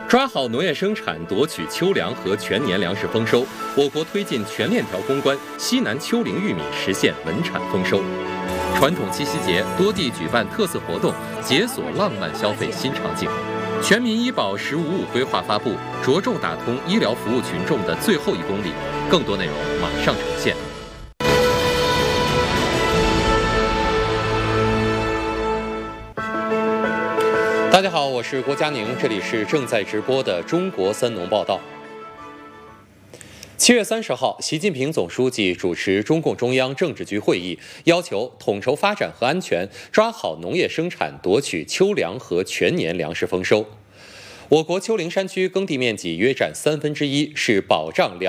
抓好农业生产，夺取秋粮和全年粮食丰收。我国推进全链条攻关，西南丘陵玉米实现稳产丰收。传统七夕节，多地举办特色活动，解锁浪漫消费新场景。全民医保“10+5+5”规划发布，着重打通医疗服务群众的最后1公里。更多内容马上呈现。大家好，我是郭佳宁，这里是正在直播的中国三农报道。7月30号，习近平总书记主持中共中央政治局会议，要求统筹发展和安全，抓好农业生产，夺取秋粮和全年粮食丰收。我国丘陵山区耕地面积约占1/3，是保障粮